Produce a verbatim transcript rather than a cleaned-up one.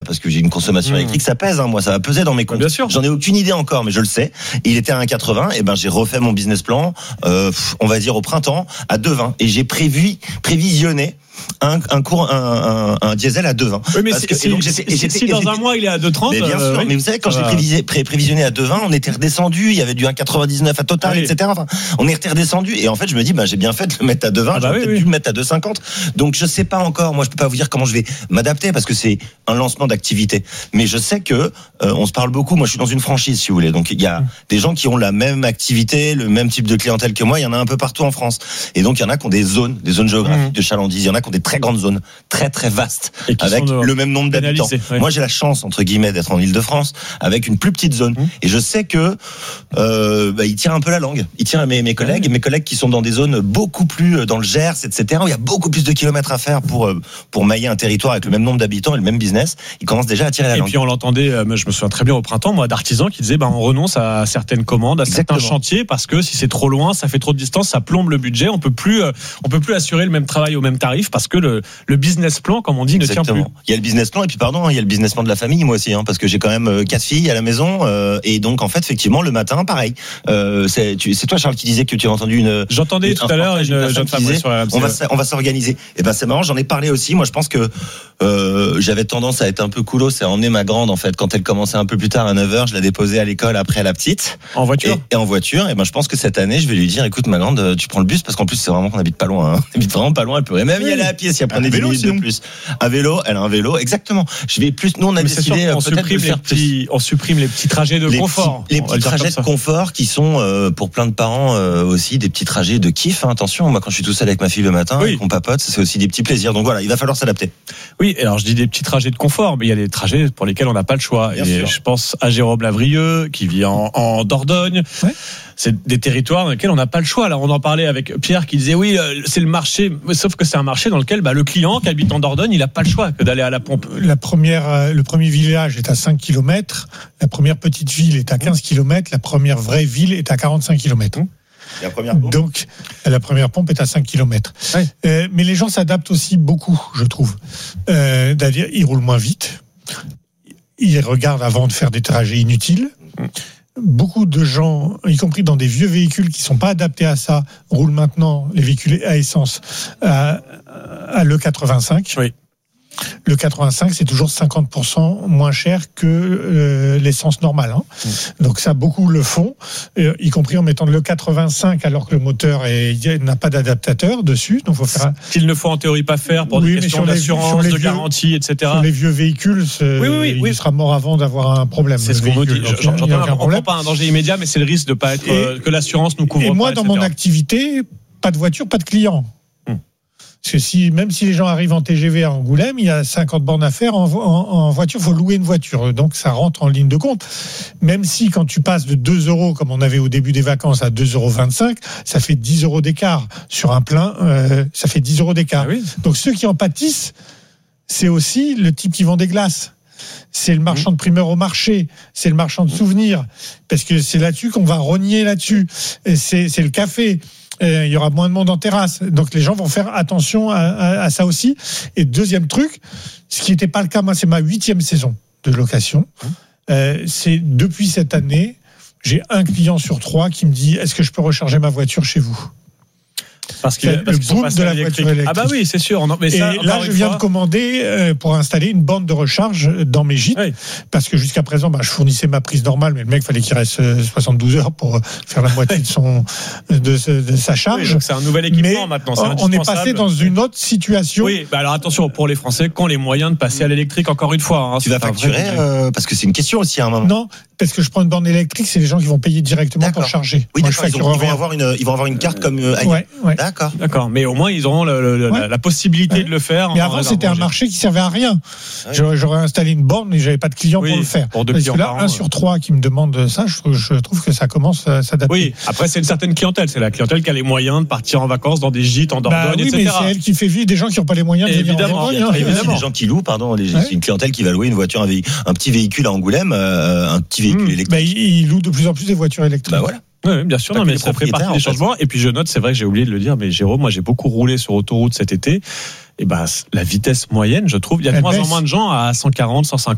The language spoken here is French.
parce que j'ai une consommation mmh. électrique, ça pèse, hein, moi, ça va peser dans mes comptes. Bien sûr. J'en ai aucune idée encore, mais je le sais. Il était à un virgule quatre-vingts, et ben j'ai refait mon business plan, euh, on va dire au printemps, à deux virgule vingt, et j'ai prévu, prévisionné un, un cours, un, un, un diesel à deux virgule vingt. Oui, mais que, si, donc, j'étais, si, j'étais, si dans j'étais, un mois il est à deux virgule trente. Mais bien euh, sûr, oui. mais vous savez, quand euh, j'ai prévisionné, pré, prévisionné à deux virgule vingt, on était redescendu, il y avait du un virgule quatre-vingt-dix-neuf à Total, oui. et cetera. Enfin, on est redescendu, et en fait, je me dis, bah, j'ai bien fait de le mettre à deux virgule vingt, ah bah j'aurais oui, peut-être oui. dû le mettre à deux virgule cinquante. Donc, je sais pas encore, moi, je peux pas vous dire comment je vais m'adapter, parce que c'est un lancement d'activité. Mais je sais que, euh, on se parle beaucoup, moi, je suis dans une franchise, si vous voulez. Donc, il y a mmh. des gens qui ont la même activité, le même type de clientèle que moi, il y en a un peu partout en France. Et donc, il y en a qui ont des zones, des zones géographiques mmh. de chalandise, il y en a qui ont des très grandes zones, très, très vastes, avec le même nombre d'habitants. Oui. Moi, j'ai la chance, entre guillemets, d'être en Île-de-France, avec une plus petite zone. Mmh. Et je sais que, euh, bah, il tient un peu la langue. Il tient à mes, mes collègues, mmh. mes collègues qui sont dans des zones beaucoup plus dans le Gers, et cetera, où il y a beaucoup plus de kilomètres à faire pour, pour mailler un territoire avec le même nombre d'habitants et le même business. Ils commencent déjà à tirer la et langue. Et puis, on l'entendait, je me souviens très bien au printemps, moi, d'artisans qui disaient, bah, on renonce à certaines commandes, à Exactement. certains chantiers, parce que si c'est trop loin, ça fait trop de distance, ça plombe le budget, on peut plus, on peut plus assurer le même travail au même tarif, parce que le, le business plan, comme on dit, Exactement. ne tient plus. Il y a le business plan, et puis pardon, il y a le business plan de la famille, moi aussi, hein, parce que j'ai quand même quatre filles à la maison, euh, et donc en fait, effectivement, le matin, pareil. Euh, c'est, tu, c'est toi, Charles, qui disais que tu as entendu une. J'entendais une, tout à l'heure une jeune femme disait, sur la on va, on va s'organiser. Et ben c'est marrant, j'en ai parlé aussi. Moi, je pense que euh, j'avais tendance à être un peu coolos, c'est à emmener ma grande en fait quand elle commençait un peu plus tard à neuf heures, je la déposais à l'école après la petite. En voiture. Et, et en voiture. Et ben je pense que cette année, je vais lui dire, écoute, ma grande, tu prends le bus parce qu'en plus c'est vraiment qu'on habite pas loin. Hein. On habite vraiment pas loin. Elle pourrait même oui. y aller à pied si elle prenait dix minutes de plus. Un vélo, elle a un vélo, exactement. Je vais plus. Nous, on a Mais décidé sûr, on peut-être supprime de faire les petits, plus. on supprime les petits trajets de les confort. Petits, les petits trajets de confort qui sont euh, pour plein de parents euh, aussi des petits trajets de kiff. Hein, attention, moi quand je suis tout seul avec ma fille le matin, oui. et qu'on papote, c'est aussi des petits plaisirs. Donc voilà, il va falloir s'adapter. Oui, alors je dis des petits trajets de confort, mais il y a des trajets pour lesquels on n'a pas le choix. Bien et sûr. Je pense à Jérôme Lavrieux qui vit en, en Dordogne. Ouais. C'est des territoires dans lesquels on n'a pas le choix. Alors on en parlait avec Pierre qui disait oui, c'est le marché, sauf que c'est un marché dans lequel bah, le client qui habite en Dordogne, il n'a pas le choix que d'aller à la pompe. La première, le premier village est à cinq kilomètres, la première petite ville est à quinze kilomètres, la première vraie ville est à quarante-cinq kilomètres. La première pompe. Donc, la première pompe est à cinq kilomètres. Ouais. Euh, mais les gens s'adaptent aussi beaucoup, je trouve. Euh, c'est-à-dire, ils roulent moins vite. Ils regardent avant de faire des trajets inutiles. Beaucoup de gens, y compris dans des vieux véhicules qui ne sont pas adaptés à ça, roulent maintenant les véhicules à essence à, à l'E quatre-vingt-cinq. Oui. Le quatre-vingt-cinq, c'est toujours cinquante pour cent moins cher que euh, l'essence normale. Hein. Mmh. Donc ça, beaucoup le font, euh, y compris en mettant le quatre-vingt-cinq alors que le moteur est, n'a pas d'adaptateur dessus. Donc faut faire. Qu'il ne faut en théorie pas faire pour oui, des questions d'assurance, les, de vieux, garantie, et cetera. Sur les vieux véhicules, oui, oui, oui, il oui. sera mort avant d'avoir un problème. C'est ce qu'on nous dit. J'entends bien, on ne prend pas un danger immédiat, mais c'est le risque de pas être et, que l'assurance nous couvre. Et pas, moi, et dans cetera. Mon activité, pas de voiture, pas de client. Parce que si, même si les gens arrivent en T G V à Angoulême, il y a cinquante bornes à faire en, en, en voiture, il faut louer une voiture. Donc ça rentre en ligne de compte. Même si quand tu passes de deux euros, comme on avait au début des vacances, à deux euros vingt-cinq, ça fait dix euros d'écart. Sur un plein, euh, ça fait dix euros d'écart. Ah oui. Donc ceux qui en pâtissent, c'est aussi le type qui vend des glaces. C'est le marchand de primeur au marché, c'est le marchand de souvenirs, parce que c'est là-dessus qu'on va rogner là-dessus. Et c'est, c'est le café. Euh, il y aura moins de monde en terrasse. Donc les gens vont faire attention à, à, à ça aussi. Et deuxième truc, ce qui n'était pas le cas, moi c'est ma huitième saison de location. Euh, c'est depuis cette année, j'ai un client sur trois qui me dit est-ce que je peux recharger ma voiture chez vous ? Parce que le boom de la voiture électrique. Ah bah oui, c'est sûr. Mais ça, et là, je viens fois... de commander euh, pour installer une borne de recharge dans mes gîtes, oui. Parce que jusqu'à présent, bah, je fournissais ma prise normale, mais le mec fallait qu'il reste soixante-douze heures pour faire la moitié de son de, de sa charge. Oui, donc c'est un nouvel équipement mais maintenant. C'est on est passé dans une autre situation. Oui, bah alors attention pour les Français, qu'ont les moyens de passer à l'électrique encore une fois. Hein, tu vas facturer euh, parce que c'est une question aussi à un moment. Non. Parce que je prends une borne électrique, c'est les gens qui vont payer directement d'accord. pour charger. Oui, moi, d'accord, je ils, vont, ils vont avoir une, ils vont avoir une carte comme euh, ouais, ouais. D'accord. D'accord. Mais au moins, ils auront le, le, ouais. la, la possibilité ouais. de le faire. Mais avant, c'était un marché qui servait à rien. Ouais. J'aurais, j'aurais installé une borne, mais j'avais pas de clients oui, pour le faire. Pour deux Parce clients que là, par an, un ouais. sur trois qui me demande ça, je, je trouve que ça commence à s'adapter. Oui. Après, c'est une certaine clientèle. C'est la clientèle qui a les moyens de partir en vacances dans des gîtes en Dordogne, bah, oui, et cetera. Mais c'est elle qui fait vivre des gens qui n'ont pas les moyens de venir évidemment, en Dordogne. Hein. Évidemment. Des gens qui louent, pardon, les, ouais. une clientèle qui va louer une voiture, un, un petit véhicule à Angoulême, euh, un petit véhicule mmh. électrique. Bah, ils louent de plus en plus des voitures électriques. Bah voilà. Oui, bien sûr, non, mais ça fait partie des changements. Et puis je note, c'est vrai que j'ai oublié de le dire, mais Jérôme, moi j'ai beaucoup roulé sur autoroute cet été. Et ben, la vitesse moyenne, je trouve, il y a de moins en moins de gens à cent quarante, cent cinquante.